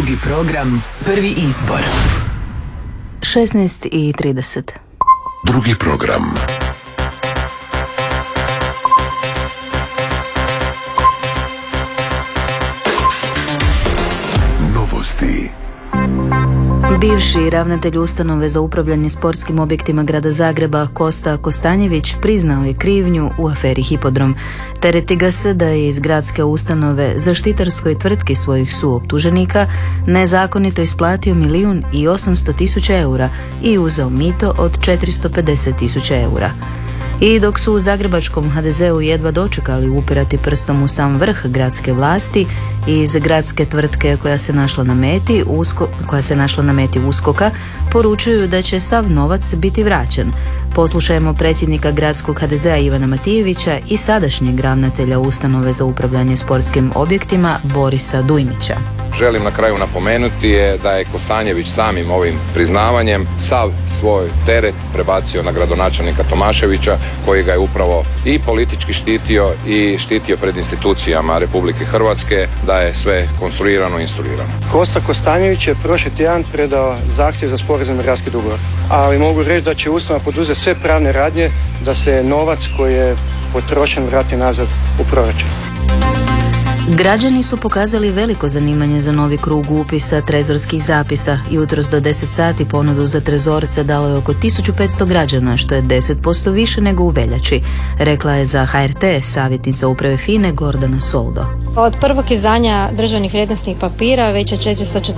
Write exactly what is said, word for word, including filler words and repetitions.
Drugi program, prvi izbor. šesnaest i trideset. Drugi program. Novosti. Bivši ravnatelj ustanove za upravljanje sportskim objektima grada Zagreba Kosta Kostanjević priznao je krivnju u aferi Hipodrom. Tereti ga se da je iz gradske ustanove zaštitarskoj tvrtki svojih suoptuženika nezakonito isplatio milijun i osamsto tisuća eura i uzeo mito od četiristo pedeset tisuća eura. I dok su u zagrebačkom ha de zeu jedva dočekali upirati prstom u sam vrh gradske vlasti, iz gradske tvrtke koja se našla na meti usko, koja se našla na meti uskoka poručuju da će sav novac biti vraćen. Poslušajmo predsjednika gradskog ha de zea Ivana Matijevića i sadašnjeg ravnatelja ustanove za upravljanje sportskim objektima Borisa Dujmića. Želim na kraju napomenuti je da je Kostanjević samim ovim priznavanjem sav svoj teret prebacio na gradonačelnika Tomaševića, koji ga je upravo i politički štitio i štitio pred institucijama Republike Hrvatske, da je sve konstruirano i instruirano. Kosta Kostanjević je prošli tjedan predao zahtjev za sporazumni raskid ugovora, ali mogu reći da će ustanova poduzeti sve pravne radnje da se novac koji je potrošen vrati nazad u proračun. Građani su pokazali veliko zanimanje za novi krug upisa trezorskih zapisa. Jutros do deset sati ponudu za trezorce dalo je oko tisuću petsto građana, što je deset posto više nego u veljači, rekla je za ha er te savjetnica uprave FINE Gordana Soldo. Od prvog izdanja državnih vrijednosnih papira već je četiristo